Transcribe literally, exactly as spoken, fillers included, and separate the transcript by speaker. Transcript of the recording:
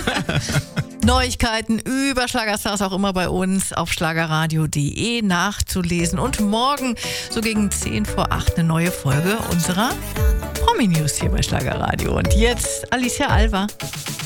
Speaker 1: Neuigkeiten über Schlagerstars auch immer bei uns auf schlagerradio punkt de nachzulesen. Und morgen, so gegen zehn vor acht, eine neue Folge unserer Promi-News hier bei Schlagerradio. Und jetzt Alicia Alva.